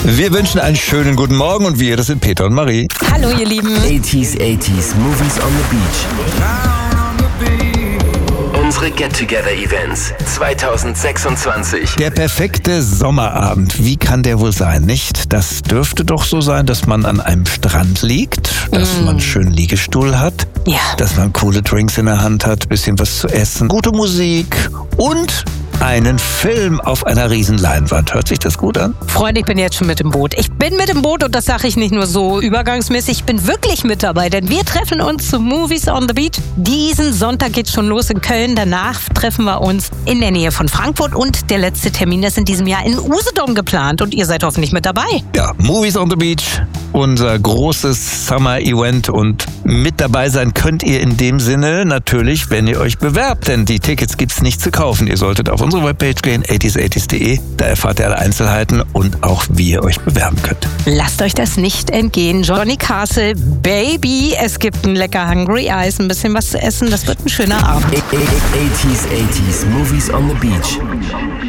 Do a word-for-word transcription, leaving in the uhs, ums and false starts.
Wir wünschen einen schönen guten Morgen und wir, das sind Peter und Marie. Hallo ihr Lieben. eighties, eighties, Movies on the Beach. Unsere Get-Together-Events zwanzig sechsundzwanzig. Der perfekte Sommerabend, wie kann der wohl sein, nicht? Das dürfte doch so sein, dass man an einem Strand liegt, dass mm. man einen schönen Liegestuhl hat, ja. dass man coole Drinks in der Hand hat, bisschen was zu essen, gute Musik und einen Film auf einer riesen Leinwand. Hört sich das gut an? Freunde, ich bin jetzt schon mit im Boot. Ich bin mit im Boot und das sage ich nicht nur so übergangsmäßig. Ich bin wirklich mit dabei, denn wir treffen uns zu Movies on the Beach. Diesen Sonntag geht's schon los in Köln. Danach treffen wir uns in der Nähe von Frankfurt und der letzte Termin ist in diesem Jahr in Usedom geplant und ihr seid hoffentlich mit dabei. Ja, Movies on the Beach, unser großes Summer-Event und mit dabei sein könnt ihr in dem Sinne natürlich, wenn ihr euch bewerbt, denn die Tickets gibt's nicht zu kaufen. Ihr solltet auf unsere Webpage gehen, eighties eighties punkt de. Da erfahrt ihr alle Einzelheiten und auch, wie ihr euch bewerben könnt. Lasst euch das nicht entgehen. Johnny Castle, Baby. Es gibt ein lecker Hungry Eyes, ein bisschen was zu essen. Das wird ein schöner Abend. eighties, eighties, Movies on the Beach.